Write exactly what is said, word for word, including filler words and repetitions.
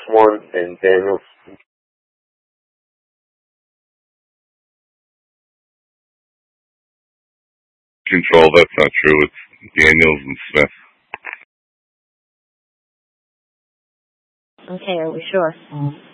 one and Daniels. Control, that's not true. It's Daniels and Smith. Okay, are we sure? Mm-hmm.